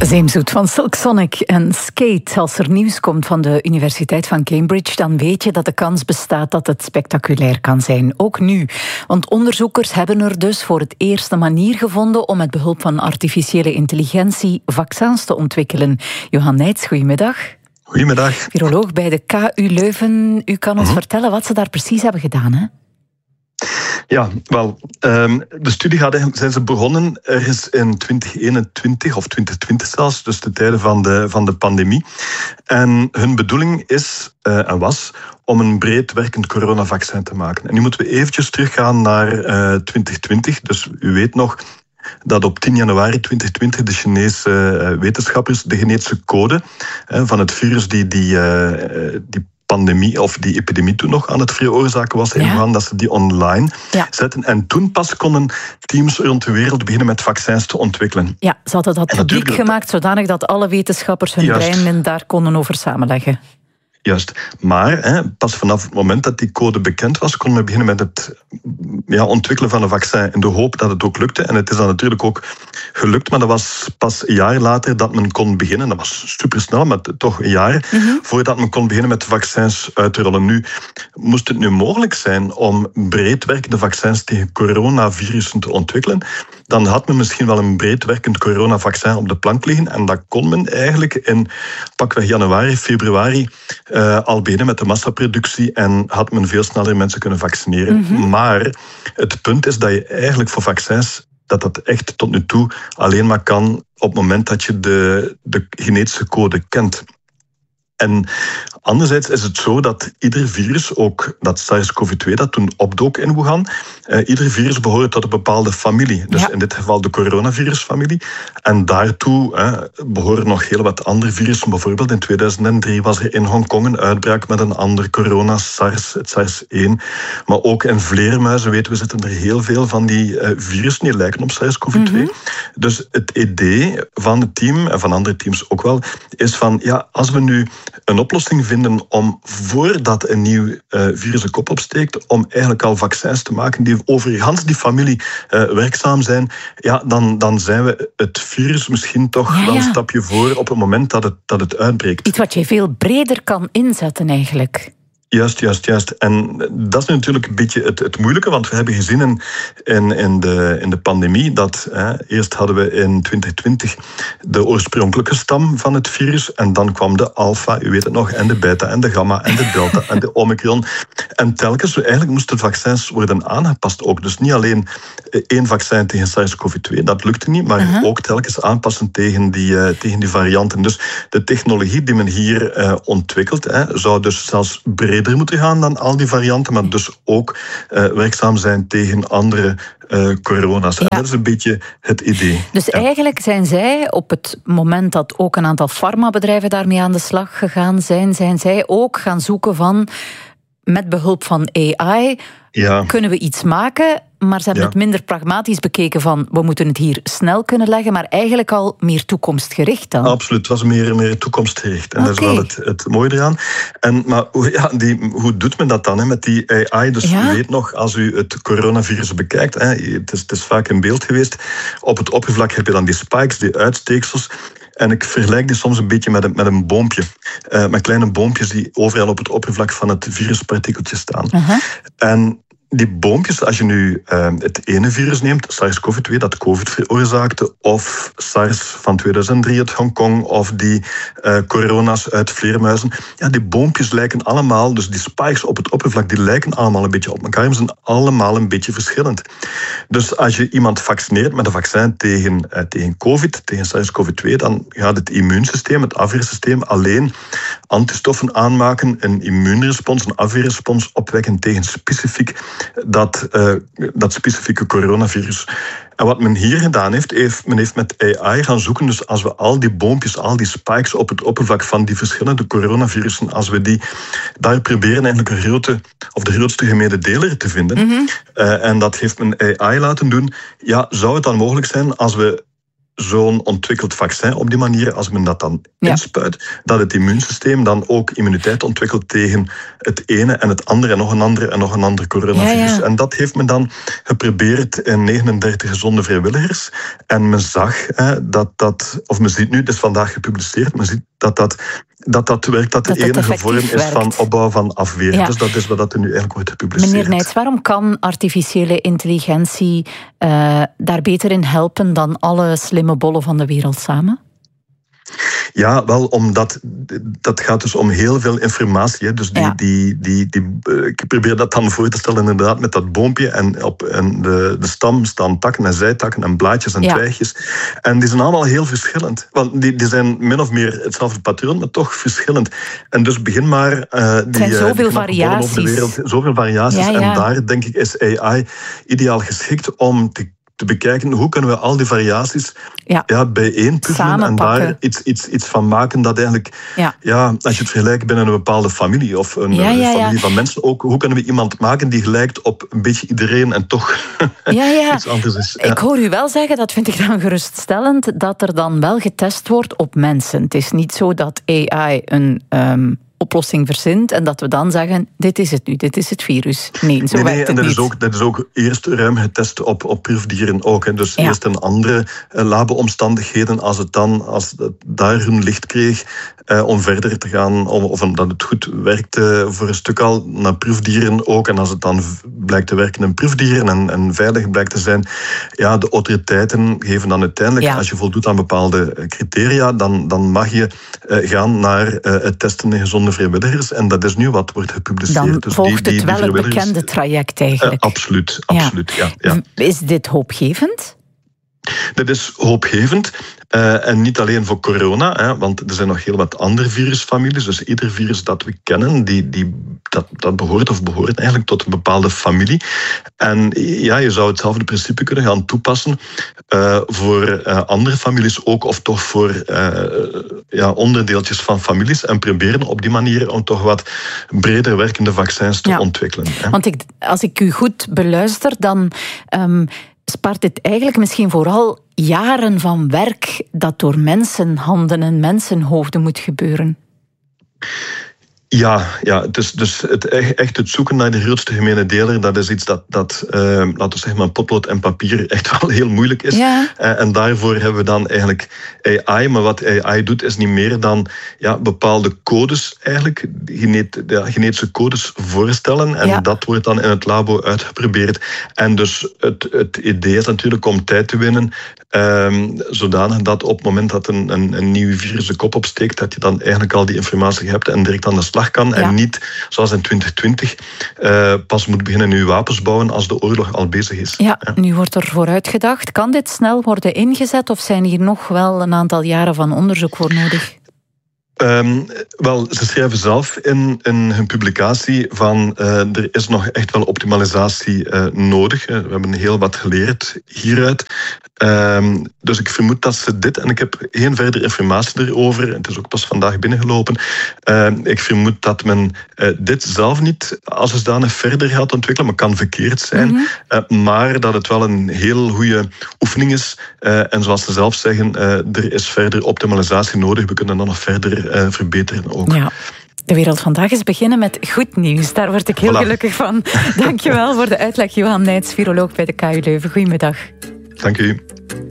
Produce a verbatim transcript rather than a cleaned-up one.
Zeemzoet van Silk Sonic en Skate. Als er nieuws komt van de Universiteit van Cambridge, dan weet je dat de kans bestaat dat het spectaculair kan zijn. Ook nu. Want onderzoekers hebben er dus voor het eerst een manier gevonden om met behulp van artificiële intelligentie vaccins te ontwikkelen. Johan Nijts, goedemiddag. Goedemiddag. Viroloog bij de K U Leuven. U kan ons mm-hmm. vertellen wat ze daar precies hebben gedaan, hè? Ja, wel, um, de studie gaat, zijn ze begonnen ergens in twintig eenentwintig of twintig twintig zelfs, dus de tijden van de, van de pandemie. En hun bedoeling is uh, en was om een breed werkend coronavaccin te maken. En nu moeten we eventjes teruggaan naar uh, twintig twintig. Dus u weet nog dat op tien januari twintig twintig de Chinese uh, wetenschappers de genetische code uh, van het virus die die, uh, die pandemie of die epidemie toen nog aan het veroorzaken was, ja. dat ze die online ja. zetten. En toen pas konden teams rond de wereld beginnen met vaccins te ontwikkelen. Ja, ze hadden dat publiek gemaakt zodanig dat alle wetenschappers hun Juist. brein daar konden over samenleggen. Juist. Maar hè, pas vanaf het moment dat die code bekend was, konden we beginnen met het ja, ontwikkelen van een vaccin in de hoop dat het ook lukte. En het is dan natuurlijk ook gelukt, maar dat was pas een jaar later dat men kon beginnen. Dat was supersnel, maar toch een jaar mm-hmm. voordat men kon beginnen met de vaccins uit te rollen. Nu, moest het nu mogelijk zijn om breed werkende vaccins tegen coronavirussen te ontwikkelen, dan had men misschien wel een breed werkend coronavaccin op de plank liggen. En dat kon men eigenlijk in pakweg januari, februari uh, al beginnen met de massaproductie en had men veel sneller mensen kunnen vaccineren. Mm-hmm. Maar het punt is dat je eigenlijk voor vaccins, dat dat echt tot nu toe alleen maar kan op het moment dat je de, de genetische code kent. En anderzijds is het zo dat ieder virus, ook dat SARS-CoV twee dat toen opdook in Wuhan, eh, ieder virus behoort tot een bepaalde familie. Dus ja. in dit geval de coronavirusfamilie. En daartoe eh, behoren nog heel wat andere virussen. Bijvoorbeeld in tweeduizend drie was er in Hongkong een uitbraak met een ander corona, SARS, het SARS één. Maar ook in vleermuizen, weten we, zitten er heel veel van die eh, virussen die lijken op SARS-CoV twee. Mm-hmm. Dus het idee van het team, en van andere teams ook wel, is van, ja, als we nu een oplossing vinden om, voordat een nieuw uh, virus de kop opsteekt, om eigenlijk al vaccins te maken die over gans die familie uh, werkzaam zijn, ja, dan, dan zijn we het virus misschien toch ja, ja. wel een stapje voor op het moment dat het, dat het uitbreekt. Iets wat je veel breder kan inzetten eigenlijk. Juist, juist, juist. En dat is natuurlijk een beetje het, het moeilijke, want we hebben gezien in, in, in, de, in de pandemie dat hè, eerst hadden we in twintig twintig de oorspronkelijke stam van het virus en dan kwam de alfa, u weet het nog, en de beta en de gamma en de delta en de omicron. En telkens, eigenlijk moesten de vaccins worden aangepast ook. Dus niet alleen één vaccin tegen SARS-CoV twee, dat lukte niet, maar uh-huh. ook telkens aanpassen tegen die, uh, tegen die varianten. Dus de technologie die men hier uh, ontwikkelt, hè, zou dus zelfs breder moeten gaan dan al die varianten, maar dus ook uh, werkzaam zijn tegen andere uh, corona's. Ja. En dat is een beetje het idee. Dus ja. eigenlijk zijn zij, op het moment dat ook een aantal farmabedrijven daarmee aan de slag gegaan zijn, zijn zij ook gaan zoeken van, met behulp van A I, ja. kunnen we iets maken, maar ze hebben ja. het minder pragmatisch bekeken van, we moeten het hier snel kunnen leggen, maar eigenlijk al meer toekomstgericht dan. Absoluut, het was meer, meer toekomstgericht. En okay. dat is wel het, het mooie eraan. En, maar ja, die, hoe doet men dat dan hè, met die A I? Dus ja. u weet nog, als u het coronavirus bekijkt, hè, het, is, het is vaak in beeld geweest, op het oppervlak heb je dan die spikes, die uitsteeksels. En ik vergelijk die soms een beetje met een, met een boompje. Uh, met kleine boompjes die overal op het oppervlak van het viruspartikeltje staan. Uh-huh. En die boompjes, als je nu uh, het ene virus neemt, SARS-CoV twee, dat COVID veroorzaakte, of SARS van tweeduizend drie uit Hongkong, of die uh, corona's uit vleermuizen, ja, die boompjes lijken allemaal, dus die spikes op het oppervlak, die lijken allemaal een beetje op elkaar, maar zijn allemaal een beetje verschillend. Dus als je iemand vaccineert met een vaccin tegen, uh, tegen COVID, tegen SARS-CoV twee, dan gaat het immuunsysteem, het afweersysteem, alleen antistoffen aanmaken, een immuunrespons, een afweerrespons opwekken tegen specifiek Dat, uh, dat specifieke coronavirus. En wat men hier gedaan heeft, heeft, men heeft met A I gaan zoeken, dus als we al die boompjes, al die spikes op het oppervlak van die verschillende coronavirussen, als we die daar proberen eigenlijk een grote, of de grootste gemene deler te vinden, mm-hmm. uh, en dat heeft men A I laten doen, ja, zou het dan mogelijk zijn als we zo'n ontwikkeld vaccin op die manier, als men dat dan ja. inspuit, dat het immuunsysteem dan ook immuniteit ontwikkelt tegen het ene en het andere en nog een andere en nog een ander coronavirus. Ja, ja. En dat heeft men dan geprobeerd in negenendertig gezonde vrijwilligers. En men zag hè, dat dat, of men ziet nu, het is vandaag gepubliceerd, men ziet dat dat, dat, dat werkt, dat de dat enige vorm is werkt. Van opbouw van afweer. Ja. Dus dat is wat er nu eigenlijk wordt gepubliceerd. Meneer Nijts, waarom kan artificiële intelligentie uh, daar beter in helpen dan alle slimme bollen van de wereld samen? Ja, wel, omdat dat gaat dus om heel veel informatie. Hè. Dus die, ja. die, die, die, die, ik probeer dat dan voor te stellen inderdaad met dat boompje. En op en de, de stam staan takken en zijtakken en blaadjes en ja. twijgjes. En die zijn allemaal heel verschillend. Want die, die zijn min of meer hetzelfde patroon, maar toch verschillend. En dus begin maar... Uh, die, er zijn zoveel die variaties. Over de wereld, zoveel variaties. Ja, ja. En daar, denk ik, is A I ideaal geschikt om te te bekijken hoe kunnen we al die variaties ja. Ja, bijeenpuzzelen en daar iets, iets, iets van maken dat eigenlijk, ja. Ja, als je het vergelijkt binnen een bepaalde familie of een ja, ja, familie ja. van mensen, ook hoe kunnen we iemand maken die gelijkt op een beetje iedereen en toch ja, ja. iets anders is. Ja. Ik hoor u wel zeggen, dat vind ik dan geruststellend, dat er dan wel getest wordt op mensen. Het is niet zo dat A I een... Um, oplossing verzint en dat we dan zeggen, dit is het nu, dit is het virus. Nee, zo nee, werkt nee, het en dat niet. Is ook, dat is ook eerst ruim getest op, op proefdieren ook. Hè. Dus ja. eerst in andere uh, labo-omstandigheden, als het dan, als het daar hun licht kreeg, uh, om verder te gaan, om, of omdat het goed werkte voor een stuk al, naar proefdieren ook. En als het dan blijkt te werken in proefdieren en, en veilig blijkt te zijn, ja, de autoriteiten geven dan uiteindelijk, ja. als je voldoet aan bepaalde criteria, dan, dan mag je uh, gaan naar uh, het testen in gezonde vrijwilligers. En dat is nu wat wordt gepubliceerd. Dan dus volgt die, die, het wel het bekende traject eigenlijk. Uh, absoluut, absoluut. Ja. Ja, ja. Is dit hoopgevend? Dit is hoopgevend. Uh, en niet alleen voor corona, hè, want er zijn nog heel wat andere virusfamilies. Dus ieder virus dat we kennen, die, die, dat, dat behoort of behoort eigenlijk tot een bepaalde familie. En ja, je zou hetzelfde principe kunnen gaan toepassen uh, voor uh, andere families ook, of toch voor uh, ja, onderdeeltjes van families. En proberen op die manier om toch wat breder werkende vaccins te ja. ontwikkelen. Hè. Want ik, als ik u goed beluister, dan... Um, spaart dit eigenlijk misschien vooral jaren van werk dat door mensenhanden en mensenhoofden moet gebeuren? Ja, ja, dus, dus het, echt het zoeken naar de grootste gemene deler, dat is iets dat, dat uh, laten we zeggen, maar potlood en papier echt wel heel moeilijk is. Ja. Uh, en daarvoor hebben we dan eigenlijk A I. Maar wat A I doet, is niet meer dan ja, bepaalde codes eigenlijk, genet, ja, genetische codes voorstellen. En ja. dat wordt dan in het labo uitgeprobeerd. En dus het, het idee is natuurlijk om tijd te winnen, um, zodanig dat op het moment dat een, een, een nieuw virus de kop opsteekt, dat je dan eigenlijk al die informatie hebt en direct aan de slag kan. En ja. niet, zoals in twintig twintig, uh, pas moet beginnen nu wapens bouwen als de oorlog al bezig is. Ja, ja, nu wordt er vooruit gedacht. Kan dit snel worden ingezet of zijn hier nog wel een aantal jaren van onderzoek voor nodig? Um, wel, ze schrijven zelf in, in hun publicatie van uh, er is nog echt wel optimalisatie uh, nodig. We hebben heel wat geleerd hieruit. Um, dus ik vermoed dat ze dit, en ik heb geen verdere informatie erover, het is ook pas vandaag binnengelopen, uh, ik vermoed dat men uh, dit zelf niet als zodanig verder gaat ontwikkelen, maar kan verkeerd zijn, mm-hmm. uh, maar dat het wel een heel goede oefening is. Uh, en zoals ze zelf zeggen, uh, er is verder optimalisatie nodig, we kunnen dan nog verder uh, verbeteren ook. Ja. De Wereld Vandaag is beginnen met goed nieuws. Daar word ik heel voilà. gelukkig van. Dankjewel voor de uitleg, Johan Nijts, viroloog bij de K U Leuven. Goedemiddag. Dank u.